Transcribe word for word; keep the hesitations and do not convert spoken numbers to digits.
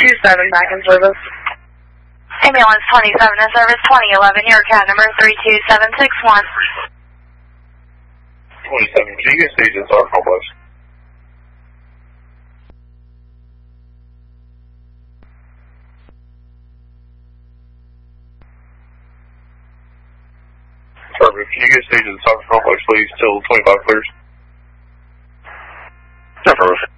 two seven back in service. Ambulance twenty-seven in service, twenty eleven, your cat number three two seven six one. twenty-seven, can you get staged in Star Complex? Perfect, can you get staged in Star Complex, please, till twenty-five clears? Affirmative.